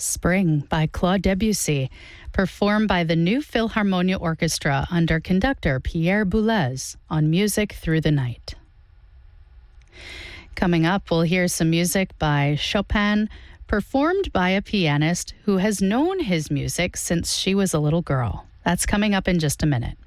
Spring by Claude Debussy, performed by the New Philharmonia Orchestra under conductor Pierre Boulez on Music Through the Night. Coming up, we'll hear some music by Chopin, performed by a pianist who has known his music since she was a little girl. That's coming up in just a minute.